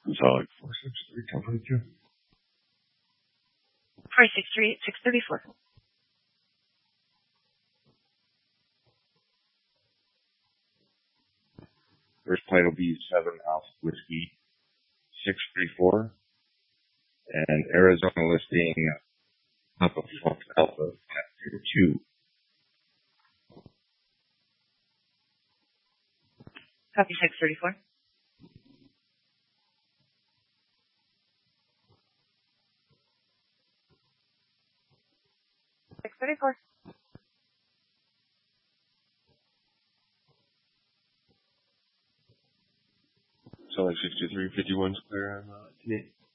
Solid 463, 1042. 463, 634. First plane will be 7 Alpha Whiskey 634. And Arizona listing Papa Fox Alpha 502. Copy 634. So like 6351's clear on 10-8.